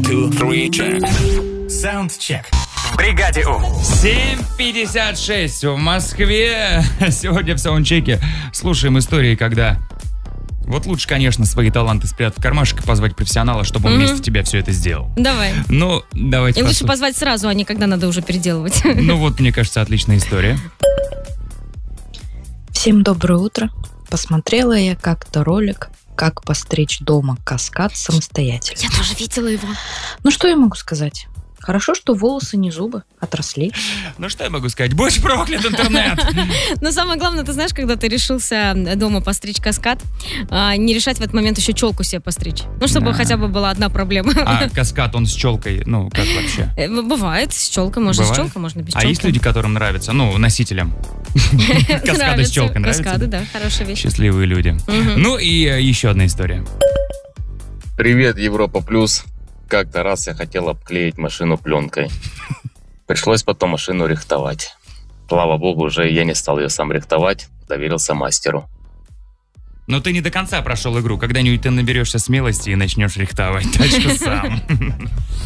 2, 3, check. Саундчек. В бригаде У. 7:56 в Москве. Сегодня в саундчеке слушаем истории, когда... Вот лучше, конечно, свои таланты спрятать в кармашек и позвать профессионала, чтобы он вместо тебя все это сделал. Давай. Ну, давайте И лучше позвать сразу, а не когда надо уже переделывать. Ну вот, мне кажется, отличная история. Всем доброе утро. Посмотрела я как-то ролик, как постричь дома каскад самостоятельно. Я тоже видела его. Ну что я могу сказать? Хорошо, что волосы не зубы, отросли. Ну что я могу сказать? Будь проклят, интернет! Но самое главное, ты знаешь, когда ты решился дома постричь каскад, не решать в этот момент еще челку себе постричь. Ну, чтобы хотя бы была одна проблема. А каскад, он с челкой, ну, как вообще? Бывает, с челкой. Можно с челкой, можно без челки. А есть люди, которым нравится, ну, носителям каскады с челкой нравятся? Каскады, да, хорошая вещь. Счастливые люди. Ну и еще одна история. Привет, Европа Плюс. Как-то раз я хотел обклеить машину пленкой. Пришлось потом машину рихтовать. Слава богу, уже я не стал ее сам рихтовать, доверился мастеру. Но ты не до конца прошел игру. Когда-нибудь ты наберешься смелости и начнешь рихтовать тачку сам.